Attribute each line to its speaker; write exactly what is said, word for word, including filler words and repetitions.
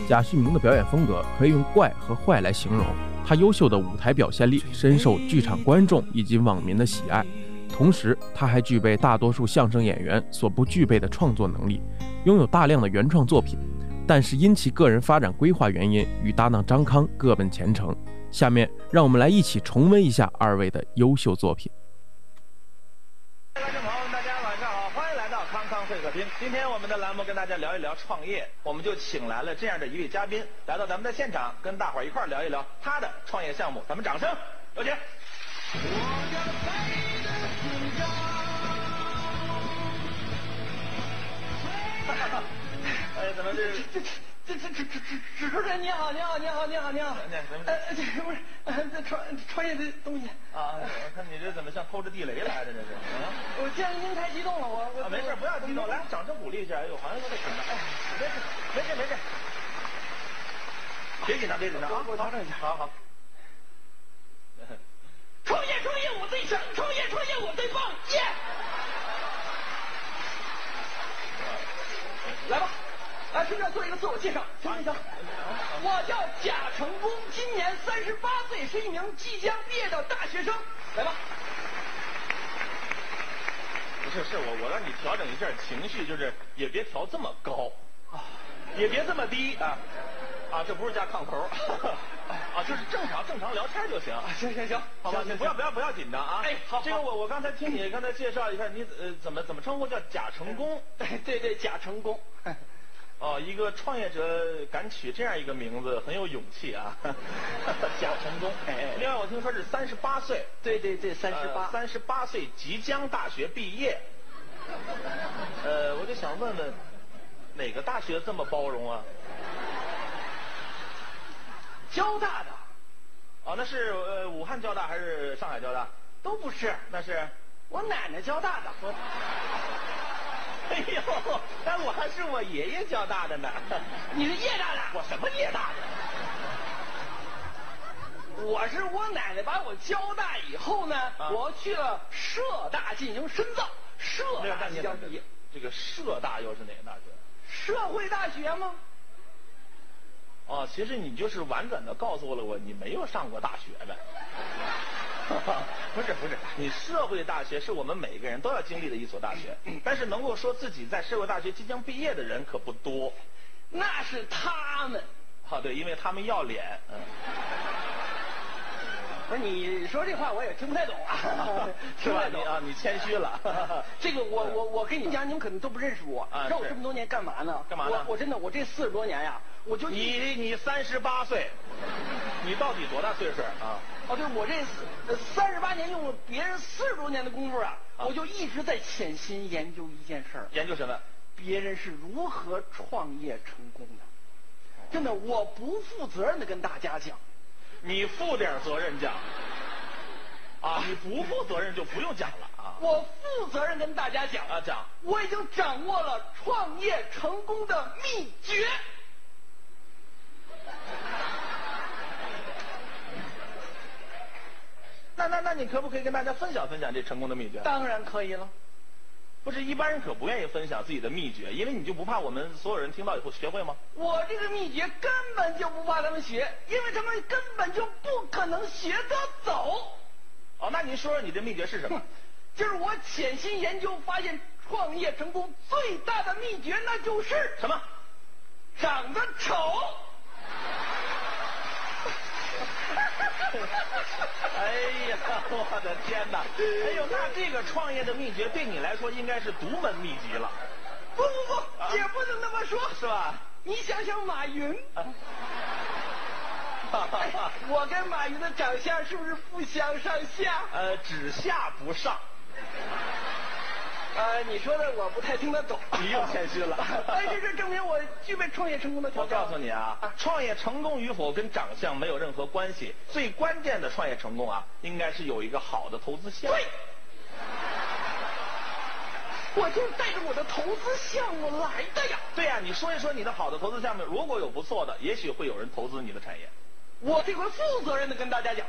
Speaker 1: 贾旭明的表演风格可以用怪和坏来形容，他优秀的舞台表现力深受剧场观众以及网民的喜爱，同时他还具备大多数相声演员所不具备的创作能力，拥有大量的原创作品，但是因其个人发展规划原因，与搭档张康各奔前程。下面让我们来一起重温一下二位的优秀作品。
Speaker 2: 观众朋友们，大家晚上好，欢迎来到康康会客厅。今天我们的栏目跟大家聊一聊创业，我们就请来了这样的一位嘉宾来到咱们的现场，跟大伙儿一块儿聊一聊他的创业项目。咱们掌声有请。哎，怎么这
Speaker 3: 这这这这这这主持人你好，你好，你好，你好，你好。呃，这不是呃这创创业的东西
Speaker 2: 啊？我看你这怎么像抠着地雷来的这是？啊！
Speaker 3: 我见您太激动了，我我
Speaker 2: 啊没事，不要激动，来掌声鼓励一下。哎呦，好像有点紧张。哎，没事，没事，没事。别紧张，别紧张啊！
Speaker 3: 我调整一下。
Speaker 2: 好好。
Speaker 3: 创业创业我最强，创业创业我最棒，耶！来吧。来，顺便做一个自我介绍，行行行。我叫贾成功，今年三十八岁，是一名即将毕业的大学生。来吧。
Speaker 2: 不是，是我我让你调整一下情绪，就是也别调这么高，啊，也别这么低啊，啊，这不是加炕头，啊，就是正常正常聊天就行。
Speaker 3: 行行行，
Speaker 2: 好吧，你不要不要不要紧张啊。
Speaker 3: 哎，好，
Speaker 2: 这个我我刚才听你刚才介绍一下，你呃怎么怎么称呼叫贾成功？
Speaker 3: 对对对，贾成功。
Speaker 2: 哦，一个创业者敢取这样一个名字，很有勇气啊！贾成功。
Speaker 3: 哎，
Speaker 2: 另外我听说是三十八岁。
Speaker 3: 对对对，三十八，
Speaker 2: 三十八岁即将大学毕业。呃，我就想问问，哪个大学这么包容啊？
Speaker 3: 交大的。
Speaker 2: 哦，那是呃武汉交大还是上海交大？
Speaker 3: 都不是，
Speaker 2: 那是
Speaker 3: 我奶奶交大的。
Speaker 2: 我哎呦，但我还是我爷爷交大的呢。
Speaker 3: 你是叶大的？
Speaker 2: 我什么叶大
Speaker 3: 的？我是我奶奶把我交大以后呢，啊、我去了社大进行深造。社大即将毕业。
Speaker 2: 这个社大又是哪个大学？
Speaker 3: 社会大学吗？
Speaker 2: 哦，其实你就是婉转的告诉了我，你没有上过大学呗。不是不是，你社会大学是我们每个人都要经历的一所大学，但是能够说自己在社会大学即将毕业的人可不多。
Speaker 3: 那是他们。
Speaker 2: 啊，对，因为他们要脸。嗯。
Speaker 3: 不是你说这话我也听不太懂啊，
Speaker 2: 是吧？你啊，你谦虚了。
Speaker 3: 这个我我我跟你讲，你们可能都不认识我。
Speaker 2: 啊，
Speaker 3: 知道我这么多年干嘛呢？
Speaker 2: 干嘛呢？
Speaker 3: 我我真的我这四十多年呀，我就
Speaker 2: 你你三十八岁，你到底多大岁数啊？
Speaker 3: 哦，对，我这三十八年用了别人四十多年的功夫啊，啊我就一直在潜心研究一件事儿。
Speaker 2: 研究什么？
Speaker 3: 别人是如何创业成功的？真的，我不负责任的跟大家讲。
Speaker 2: 你负点责任讲。啊，你不负责任就不用讲了啊。
Speaker 3: 我负责任跟大家讲
Speaker 2: 啊，讲。
Speaker 3: 我已经掌握了创业成功的秘诀。
Speaker 2: 那那那你可不可以跟大家分享分享这成功的秘诀？
Speaker 3: 当然可以了。
Speaker 2: 不是一般人可不愿意分享自己的秘诀，因为你就不怕我们所有人听到以后学会吗？
Speaker 3: 我这个秘诀根本就不怕他们学，因为他们根本就不可能学得走。
Speaker 2: 哦，那您说说你的秘诀是什么？
Speaker 3: 就是我潜心研究发现，创业成功最大的秘诀那就是
Speaker 2: 什么？
Speaker 3: 长得丑。
Speaker 2: 哎呀，我的天哪！哎呦，那这个创业的秘诀对你来说应该是独门秘籍了。
Speaker 3: 不不不，啊、也不能那么说，
Speaker 2: 是吧？
Speaker 3: 你想想马云，
Speaker 2: 啊
Speaker 3: 哎、我跟马云的长相是不是不相上下？
Speaker 2: 呃，只下不上。
Speaker 3: 呃，你说的我不太听得懂。
Speaker 2: 你又谦虚了。
Speaker 3: 但是这证明我具备创业成功的条件。
Speaker 2: 我告诉你啊，啊创业成功与否跟长相没有任何关系，最关键的创业成功啊，应该是有一个好的投资项目。
Speaker 3: 对。我就是带着我的投资项目来的呀。
Speaker 2: 对呀、啊，你说一说你的好的投资项目，如果有不错的，也许会有人投资你的产业。
Speaker 3: 我这回负责任的跟大家讲。